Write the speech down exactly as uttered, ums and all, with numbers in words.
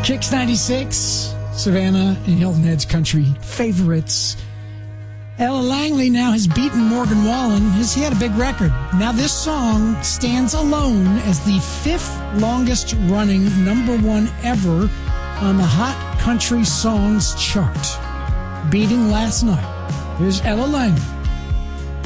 Kicks ninety-six, Savannah and Hilton Head's country favorites. Ella Langley now has beaten Morgan Wallen. His, he had a big record. Now this song stands alone as the fifth longest running number one ever on the Hot Country Songs chart, beating Last Night. Here's Ella Langley.